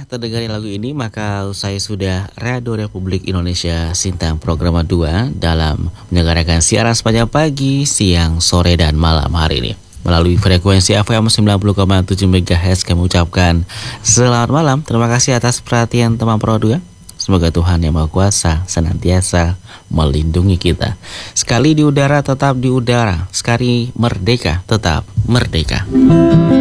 terdengarnya lagu ini, maka saya sudah Radio Republik Indonesia Sintang Program 2 dalam menyelenggarakan siaran sepanjang pagi, siang, sore, dan malam hari ini. Melalui frekuensi FM 90,7 MHz kami ucapkan selamat malam. Terima kasih atas perhatian teman Pro 2. Semoga Tuhan Yang Maha Kuasa senantiasa melindungi kita. Sekali di udara tetap di udara, sekali merdeka tetap merdeka.